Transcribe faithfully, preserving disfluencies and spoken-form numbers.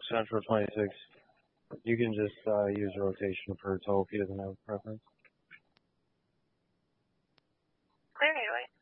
Central twenty-six. You can just uh, use rotation for Toll if he doesn't have a preference. Clear eight oh eight.